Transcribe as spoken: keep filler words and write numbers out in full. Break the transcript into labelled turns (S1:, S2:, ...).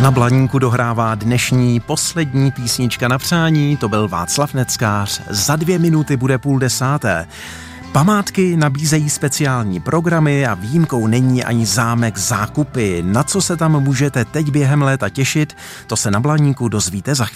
S1: Na Blaníku dohrává dnešní poslední písnička na přání, to byl Václav Neckář. Za dvě minuty bude půl desáté. Památky nabízejí speciální programy a výjimkou není ani zámek Zákupy. Na co se tam můžete teď během léta těšit, to se na Blaníku dozvíte za chvíli.